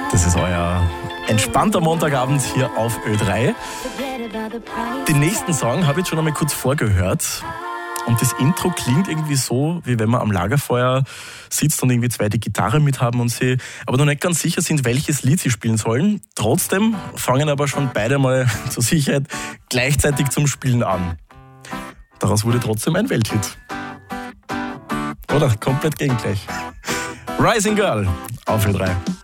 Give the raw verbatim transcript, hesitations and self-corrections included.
Das ist euer entspannter Montagabend hier auf Ö drei. Den nächsten Song habe ich jetzt schon einmal kurz vorgehört. Und das Intro klingt irgendwie so, wie wenn man am Lagerfeuer sitzt und irgendwie zwei die Gitarre mit haben und sie aber noch nicht ganz sicher sind, welches Lied sie spielen sollen. Trotzdem fangen aber schon beide mal zur Sicherheit gleichzeitig zum Spielen an. Daraus wurde trotzdem ein Welthit. Oder? Komplett gegengleich. Rising Girl auf Ö drei.